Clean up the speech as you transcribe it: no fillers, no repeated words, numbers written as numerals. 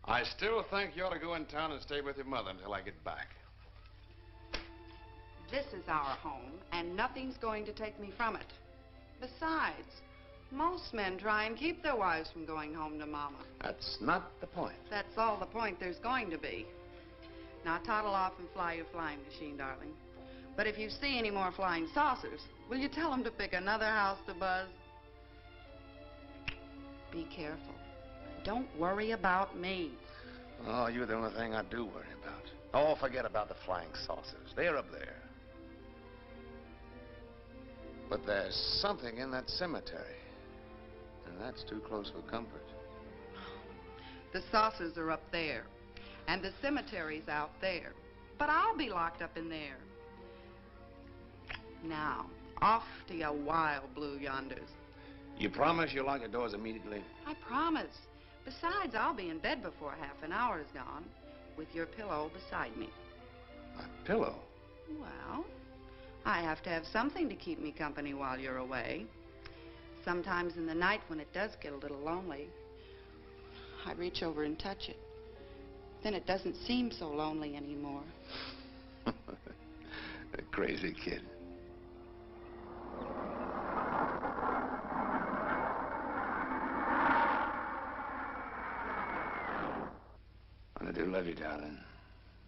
I still think you ought to go in town and stay with your mother until I get back. This is our home, and nothing's going to take me from it. Besides, most men try and keep their wives from going home to Mama. That's not the point. That's all the point there's going to be. Now toddle off and fly your flying machine, darling. But if you see any more flying saucers, will you tell them to pick another house to buzz? Be careful. Don't worry about me. Oh, you're the only thing I do worry about. Oh, forget about the flying saucers. They're up there. But there's something in that cemetery. And that's too close for comfort. The saucers are up there. And the cemetery's out there. But I'll be locked up in there. Now, off to your wild blue yonders. You promise you'll lock the doors immediately? I promise. Besides, I'll be in bed before half an hour is gone, with your pillow beside me. My pillow? Well, I have to have something to keep me company while you're away. Sometimes in the night when it does get a little lonely, I reach over and touch it. Then it doesn't seem so lonely anymore. A crazy kid. I do love you, darling.